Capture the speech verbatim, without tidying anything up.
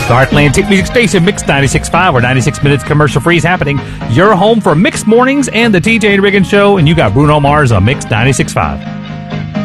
The Heartland Tip Music Station, Mix ninety-six point five, where ninety-six minutes commercial free is happening. Your home for Mixed Mornings and the T J and Riggins Show, and you got Bruno Mars on Mix ninety-six point five.